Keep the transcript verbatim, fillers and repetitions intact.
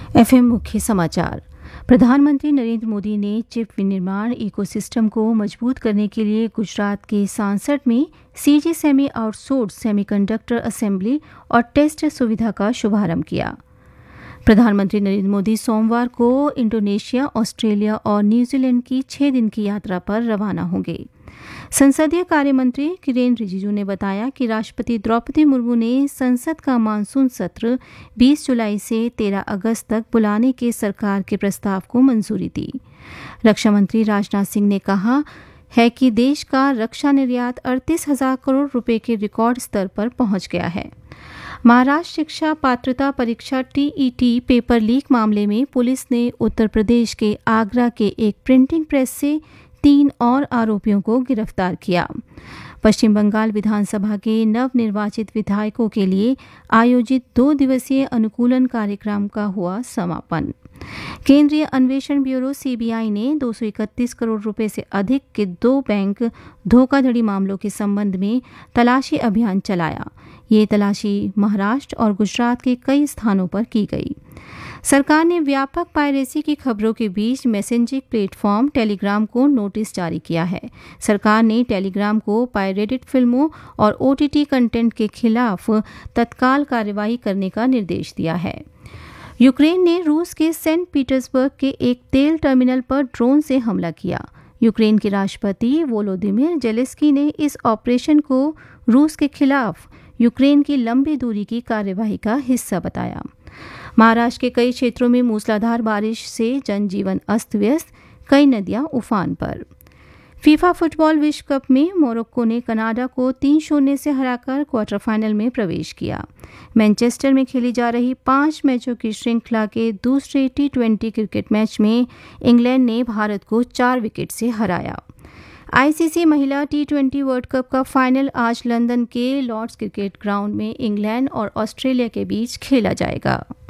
FM मुख्य समाचार। प्रधानमंत्री नरेंद्र मोदी ने चिप विनिर्माण इकोसिस्टम को मजबूत करने के लिए गुजरात के सांसद में CG semi outsource semiconductor assembly और टेस्ट सुविधा का शुभारंभ किया। प्रधानमंत्री नरेंद्र मोदी सोमवार को इंडोनेशिया, ऑस्ट्रेलिया और न्यूजीलैंड की छह दिन की यात्रा पर रवाना होंगे। संसदीय कार्य मंत्री किरेन रिजिजू ने बताया कि राष्ट्रपति द्रौपदी मुर्मू ने संसद का मानसून सत्र बीस जुलाई से तेरह अगस्त तक बुलाने के सरकार के प्रस्ताव को मंजूरी दी। रक्षा मंत्री राजनाथ सिंह ने कहा है कि देश का रक्षा निर्यात अड़तीस हजार करोड़ रुपए के रिकॉर्ड स्तर पर पहुंच गया है। महाराष्ट्र शिक्षा पात्रता परीक्षा टीईटी पेपर लीक मामले में पुलिस ने उत्तर प्रदेश के आगरा के एक प्रिंटिंग प्रेस से तीन और आरोपियों को गिरफ्तार किया। पश्चिम बंगाल विधानसभा के नवनिर्वाचित विधायकों के लिए आयोजित दो दिवसीय अनुकूलन कार्यक्रम का हुआ समापन। केंद्रीय अन्वेषण ब्यूरो सीबीआई ने दो सौ इकतीस करोड़ रुपए से अधिक के दो बैंक धोखाधड़ी मामलों के संबंध में तलाशी अभियान चलाया। ये तलाशी महाराष्ट्र और गुजरात के कई स्थानों पर की गई। सरकार ने व्यापक पायरेसी की खबरों के बीच मैसेजिंग प्लेटफॉर्म टेलीग्राम को नोटिस जारी किया है। सरकार ने टेलीग्राम को पायरेटेड फिल्मों और ओटीटी कंटेंट के खिलाफ तत्काल कार्रवाई करने का निर्देश दिया है। यूक्रेन ने रूस के सेंट पीटर्सबर्ग के एक तेल टर्मिनल पर ड्रोन से हमला किया। यूक्रेन के राष्ट्रपति वोलोदिमीर जेलेंस्की ने इस ऑपरेशन को रूस के खिलाफ यूक्रेन की लंबी दूरी की कार्यवाही का हिस्सा बताया। महाराष्ट्र के कई क्षेत्रों में मूसलाधार बारिश से जनजीवन अस्त व्यस्त, कई नदियां उफान पर। फीफा फुटबॉल विश्व कप में मोरक्को ने कनाडा को तीन शून्य से हराकर क्वार्टर फाइनल में प्रवेश किया। मैनचेस्टर में खेली जा रही पांच मैचों की श्रृंखला के दूसरे टी ट्वेंटी क्रिकेट मैच में इंग्लैंड ने भारत को चार विकेट से हराया। आईसीसी महिला टी ट्वेंटी वर्ल्ड कप का फाइनल आज लंदन के लॉर्ड्स क्रिकेट ग्राउंड में इंग्लैंड और ऑस्ट्रेलिया के बीच खेला जाएगा।